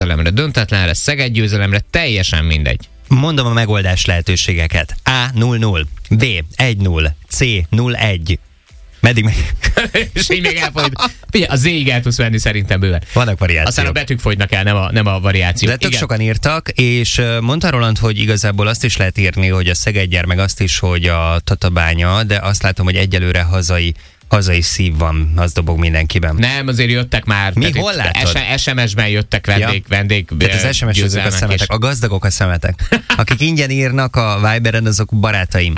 döntetlenre, Szeged győzelemre, teljesen mindegy. Mondom a megoldás lehetőségeket. A 0-0, B 1-0, C 0-1. Meddig meg? És így még elfogy. Figyelj, a Z-ig el tudsz venni szerintem bőven. Vannak variációk. Aztán a betűk fogynak el, nem a variációk. De tök sokan írtak, és mondta Roland, hogy igazából azt is lehet írni, hogy a Szegedgyár, meg azt is, hogy a Tatabánya, de azt látom, hogy egyelőre hazai szív van, az dobog mindenkiben. Nem, azért jöttek már. Mi, hol látod? SMS-ben jöttek vendég tehát az SMS-ezők a szemetek, a gazdagok a szemetek. Akik ingyen írnak a Viberen, azok barátaim.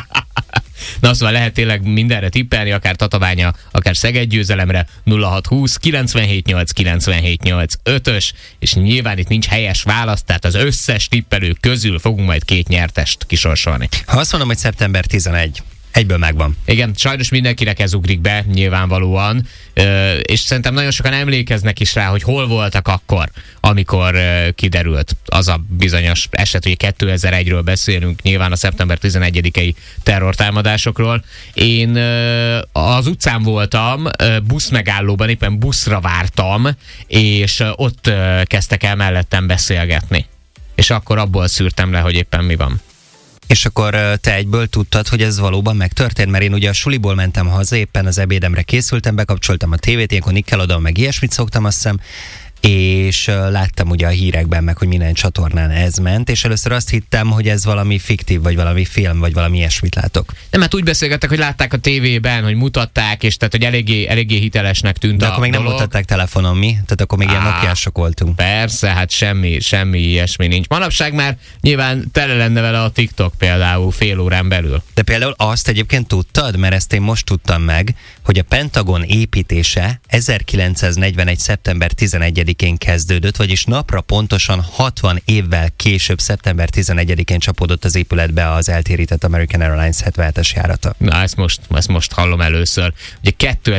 Na szóval lehet tényleg mindenre tippelni, akár Tatabánya, akár Szeged győzelemre, 0620 978 978 5-ös, és nyilván itt nincs helyes válasz, tehát az összes tippelő közül fogunk majd 2 nyertest kisorsolni. Ha azt mondom, hogy szeptember 11, egyből megvan. Igen, sajnos mindenkinek ez ugrik be, nyilvánvalóan, és szerintem nagyon sokan emlékeznek is rá, hogy hol voltak akkor, amikor kiderült az a bizonyos eset, hogy 2001-ről beszélünk, nyilván a szeptember 11-i terrortámadásokról. Én az utcán voltam, buszmegállóban, éppen buszra vártam, és ott kezdtek el mellettem beszélgetni. És akkor abból szűrtem le, hogy éppen mi van. És akkor te egyből tudtad, hogy ez valóban megtörtént, mert én ugye a suliból mentem haza, éppen az ebédemre készültem, bekapcsoltam a tévét, ilyenkor Nickelodeon meg ilyesmit szoktam, azt hiszem, és láttam ugye a hírekben meg, hogy minden csatornán ez ment, és először azt hittem, hogy ez valami fiktív, vagy valami film, vagy valami ilyesmit látok. Nem, hát úgy beszélgettek, hogy látták a tévében, hogy mutatták, és tehát, hogy eléggé hitelesnek tűnt. De akkor még dolog. Nem mutatták telefonon, mi? Tehát akkor még ilyen Nokiások voltunk. Persze, hát semmi ilyesmi nincs. Manapság már nyilván tele lenne vele a TikTok például fél órán belül. De például azt egyébként tudtad, mert ezt én most tudtam meg, hogy a Pentagon építése 1941. szeptember 11-én kezdődött, vagyis napra pontosan 60 évvel később, szeptember 11-én csapódott az épületbe az eltérített American Airlines 77-es járata. Na, ezt most hallom először. Ugye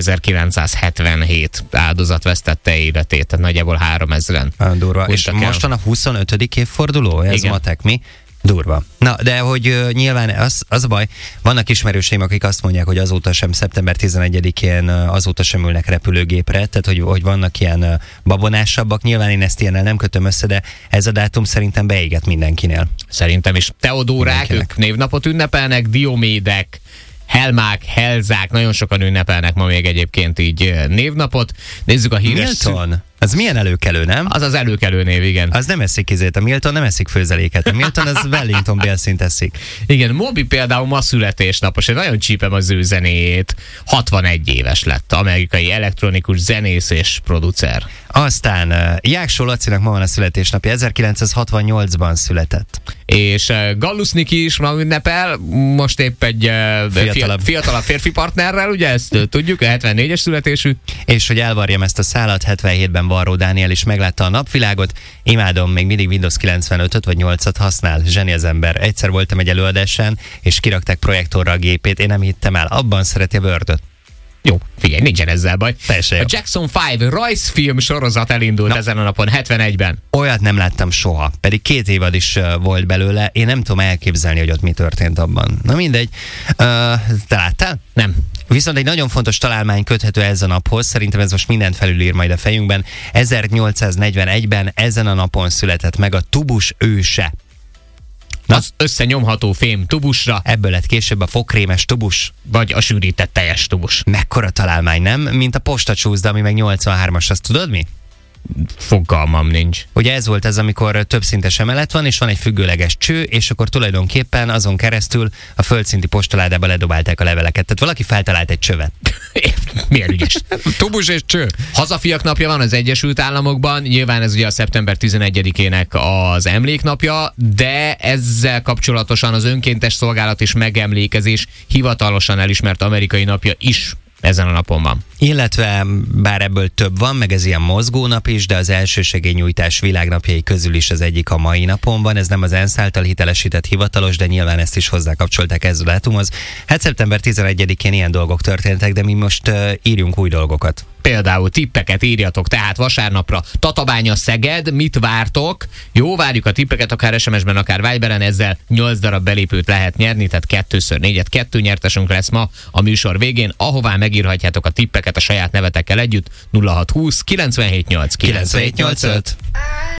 2977 áldozat vesztette életét, tehát nagyjából 3000-en. Durva. És mostan a 25. évforduló? Ez igen. Matek mi? Durva. Na, de hogy nyilván az a baj, vannak ismerőseim, akik azt mondják, hogy azóta sem, szeptember 11-én azóta sem ülnek repülőgépre, tehát hogy vannak ilyen babonásabbak. Nyilván én ezt ilyennel nem kötöm össze, de ez a dátum szerintem beégett mindenkinél. Szerintem is. Teodórák, ők névnapot ünnepelnek, Diomédek, Helmák, Helzák, nagyon sokan ünnepelnek ma még egyébként így névnapot. Nézzük a híres... Milton? Az milyen előkelő, nem? Az az előkelő név, igen. Az nem eszik izét, a Milton nem eszik főzeléket. A Milton az Wellington Bélszint eszik. Igen, Moby például ma születésnapos, én nagyon csípem az ő zenéjét. 61 éves lett, amerikai elektronikus zenész és producer. Aztán Jáksó Lacinak ma van a születésnapja, 1968-ban született. És Gallus Niki is ma ünnepel, most épp egy fiatalabb férfi partnerrel, ugye ezt tudjuk, a 74-es születésű. És hogy elvarjam ezt a szálat, 77-ben Varró Dániel is meglátta a napvilágot. Imádom, még mindig Windows 95-öt vagy 8-at használ. Zseni az ember. Egyszer voltam egy előadásán, és kirakták projektorra a gépét, én nem hittem el. Abban szereti a Word-öt. Jó, figyelj, nincsen ezzel baj. Teljesen jó. A Jackson 5 rajzfilm sorozat elindult ezen a napon, 71-ben. Olyat nem láttam soha, pedig 2 évad is volt belőle. Én nem tudom elképzelni, hogy ott mi történt abban. Na mindegy. Te láttál? Nem. Viszont egy nagyon fontos találmány köthető ez a naphoz, szerintem ez most mindent felülír majd a fejünkben. 1841-ben ezen a napon született meg a tubus őse. Az összenyomható fém tubusra. Ebből lett később a fogkrémes tubus. Vagy a sűrített teljes tubus. Mekkora találmány, nem? Mint a postacsúszda, ami meg 83-as, azt tudod mi? Fogalmam nincs. Ugye ez volt ez, amikor többszintes emelet van, és van egy függőleges cső, és akkor tulajdonképpen azon keresztül a földszinti postaládába ledobálták a leveleket. Tehát valaki feltalált egy csövet. Milyen ügyes. Tubus és cső. Hazafiak napja van az Egyesült Államokban, nyilván ez ugye a szeptember 11-ének az emléknapja, de ezzel kapcsolatosan az önkéntes szolgálat és megemlékezés hivatalosan elismert amerikai napja is ezen a napon van. Illetve bár ebből több van, meg ez ilyen mozgónap is, de az elsősegélynyújtás világnapjai közül is az egyik a mai napon van. Ez nem az ENSZ által hitelesített hivatalos, de nyilván ezt is hozzákapcsolták ez a dátumhoz. Hát szeptember 11-én ilyen dolgok történtek, de mi most írjunk új dolgokat. Például tippeket írjatok, tehát vasárnapra Tatabánya, Szeged, mit vártok? Jó, várjuk a tippeket, akár SMS-ben, akár Viberen, ezzel 8 darab belépőt lehet nyerni, tehát 2x4-et, 2 nyertesünk lesz ma a műsor végén, ahová megírhatjátok a tippeket a saját nevetekkel együtt, 0620 978 978 5.